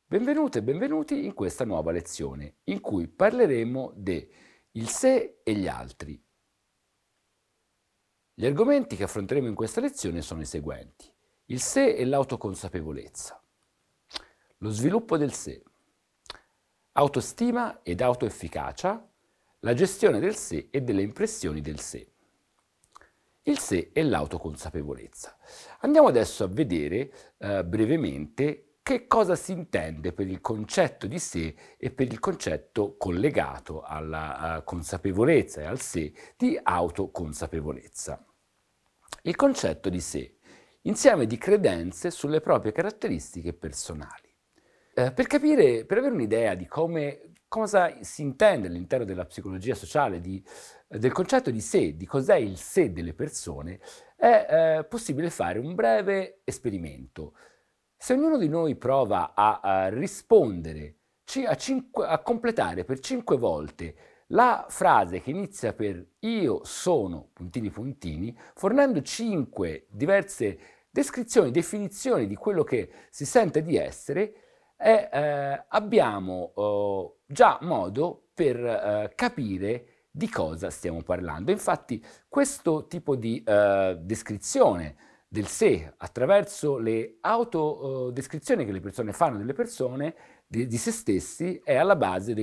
Benvenute e benvenuti in questa nuova lezione, in cui parleremo de il sé e gli altri. Gli argomenti che affronteremo in questa lezione sono i seguenti: il sé e l'autoconsapevolezza, lo sviluppo del sé, autostima ed autoefficacia, la gestione del sé e delle impressioni del sé. Il sé e l'autoconsapevolezza. Andiamo adesso a vedere brevemente che cosa si intende per il concetto di sé e per il concetto collegato alla consapevolezza e al sé di autoconsapevolezza. Il concetto di sé, insieme di credenze sulle proprie caratteristiche personali. Per avere un'idea di cosa si intende all'interno della psicologia sociale del concetto di sé, di cos'è il sé delle persone, è possibile fare un breve esperimento. Se ognuno di noi prova a rispondere, a completare per 5 volte la frase che inizia per io sono, puntini puntini, fornendo 5 diverse descrizioni, definizioni di quello che si sente di essere, abbiamo già modo per capire di cosa stiamo parlando. Infatti questo tipo di descrizione del sé attraverso le autodescrizioni che le persone fanno delle persone, di se stessi, è alla base del